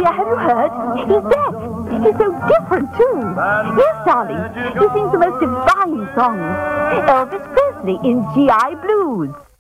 dear, have you heard? He's back. He's so different, too. Yes, darling. He sings the most divine songs. Elvis Presley in G.I. Blues.